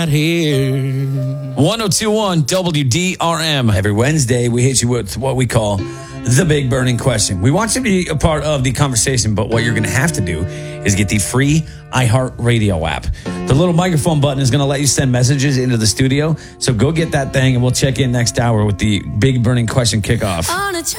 here. 1021 WDRM. Every Wednesday, we hit you with what we call the big burning question. We want you to be a part of the conversation, but what you're going to have to do is get the free iHeartRadio app. The little microphone button is going to let you send messages into the studio. So go get that thing, and we'll check in next hour with the big burning question kickoff.